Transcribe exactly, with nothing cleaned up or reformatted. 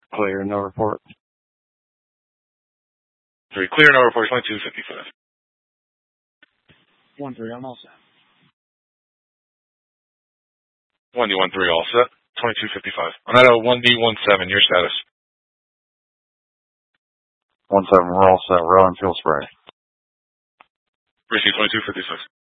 Clear, no report. Three, clear, no report, twenty-two fifty-five. One three, I'm all set. One D one three, all set. twenty-two fifty-five. I'm at a one D one seven, your status. One seven, we're all set. We're on fuel spray. Receive twenty-two fifty-six.